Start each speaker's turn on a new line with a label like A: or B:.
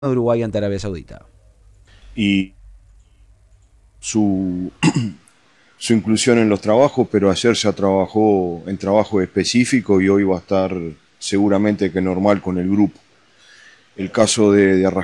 A: Uruguay ante Arabia Saudita.
B: Y su, su inclusión en los trabajos, pero ayer ya trabajó en trabajo específico y hoy va a estar seguramente que normal con el grupo. El caso de